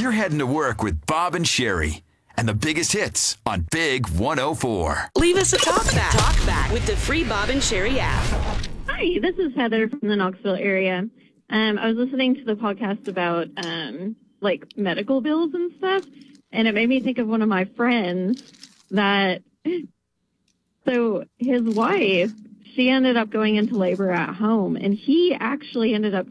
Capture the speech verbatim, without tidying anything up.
You're heading to work with Bob and Sherry and the biggest hits on Big one oh four. Leave us a talk back. Talk back with the free Bob and Sherry app. Hi, this is Heather from the Knoxville area. Um, I was listening to the podcast about um, like medical bills and stuff, and it made me think of one of my friends that, so his wife, she ended up going into labor at home, and he actually ended up